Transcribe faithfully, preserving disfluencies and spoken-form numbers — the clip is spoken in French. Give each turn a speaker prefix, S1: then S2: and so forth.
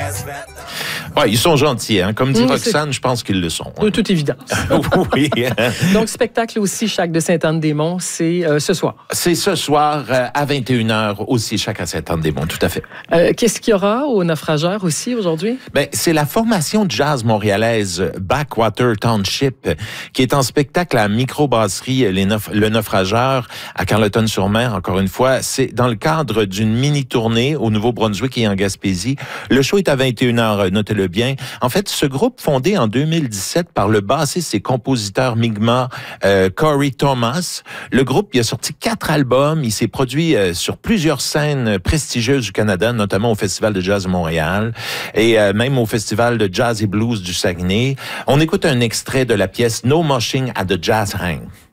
S1: Ouais, ils sont gentils, hein. Comme dit
S2: Mmh,
S1: Roxane, je pense qu'ils le sont.
S2: De toute évidence.
S1: Oui.
S2: Donc, spectacle aussi, Chac de Sainte-Anne-des-Monts, c'est euh, ce soir.
S1: C'est ce soir euh, à vingt et une heures aussi, Chac à Sainte-Anne-des-Monts, tout à fait.
S2: Euh, qu'est-ce qu'il y aura au Naufrageur aussi aujourd'hui?
S1: Ben, c'est la formation de jazz montréalaise Backwater Township qui est en spectacle à la microbrasserie Les Neuf, Le Naufrageur à Carleton-sur-Mer. Encore une fois, c'est dans le cadre d'une mini-tournée au Nouveau-Brunswick et en Gaspésie. Le show est à vingt et une heures, notez-le bien. En fait, ce groupe fondé en deux mille dix-sept par le bassiste et compositeur Mi'kmaq euh, Corey Thomas. Le groupe, il a sorti quatre albums. Il s'est produit euh, sur plusieurs scènes prestigieuses du Canada, notamment au Festival de jazz de Montréal et euh, même au Festival de jazz et blues du Saguenay. On écoute un extrait de la pièce No Moshing at the Jazz Hang.